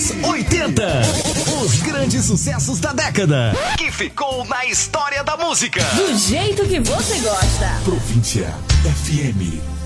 Anos 80. Os grandes sucessos da década. Que ficou na história da música. Do jeito que você gosta. Província FM.